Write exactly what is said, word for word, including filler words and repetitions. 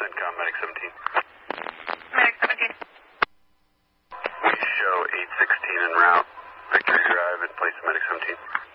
CENTCOM, Medic seventeen. Medic seventeen. We show eight sixteen en route. Victory Drive in place of Medic seventeen.